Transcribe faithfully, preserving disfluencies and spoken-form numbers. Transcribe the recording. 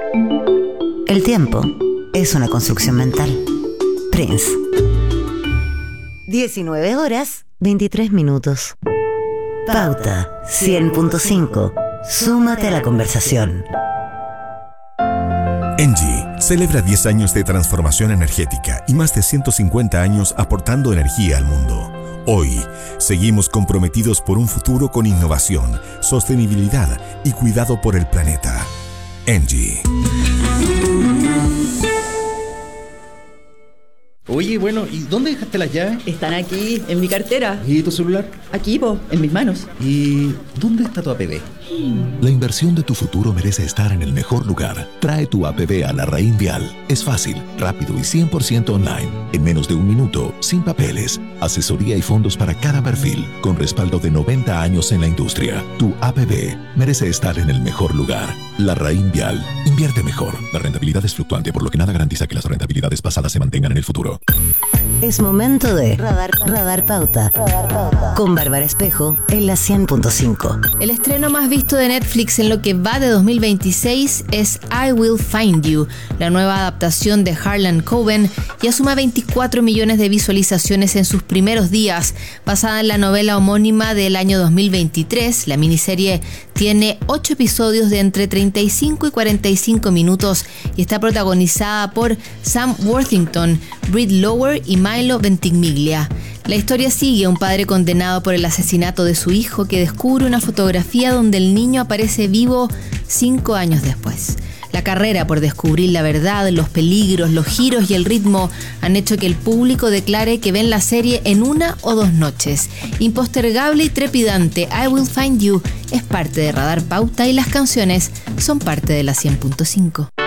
El tiempo es una construcción mental. Prince. diecinueve horas, veintitrés minutos. Pauta cien punto cinco. Súmate a la conversación. Engie celebra diez años de transformación energética y más de ciento cincuenta años aportando energía al mundo. Hoy, seguimos comprometidos por un futuro con innovación, sostenibilidad y cuidado por el planeta. Engie. Oye, bueno, ¿y dónde dejaste las llaves? Están aquí, en mi cartera. ¿Y tu celular? Aquí, po, en mis manos. ¿Y dónde está tu A P B? La inversión de tu futuro merece estar en el mejor lugar. Trae tu A P B a Larraín Vial. Es fácil, rápido y cien por ciento online. En menos de un minuto, sin papeles. Asesoría y fondos para cada perfil, con respaldo de noventa años en la industria. Tu A P B merece estar en el mejor lugar. Larraín Vial. Invierte mejor. La rentabilidad es fluctuante, por lo que nada garantiza que las rentabilidades pasadas se mantengan en el futuro. Es momento de Radar, Radar Pauta. Radar Pauta. Con Bárbara Espejo en la cien punto cinco. El estreno más visto de Netflix en lo que va de dos mil veintiséis es I Will Find You, la nueva adaptación de Harlan Coben, ya suma veinticuatro millones de visualizaciones en sus primeros días. Basada en la novela homónima del año dos mil veintitrés, la miniserie tiene ocho episodios de entre treinta y cinco y cuarenta y cinco minutos y está protagonizada por Sam Worthington, Britt Lower y Milo Ventimiglia. La historia sigue a un padre condenado por el asesinato de su hijo que descubre una fotografía donde el niño aparece vivo cinco años después. La carrera por descubrir la verdad, los peligros, los giros y el ritmo han hecho que el público declare que ven la serie en una o dos noches. Impostergable y trepidante, I Will Find You es parte de Radar Pauta y las canciones son parte de la cien punto cinco.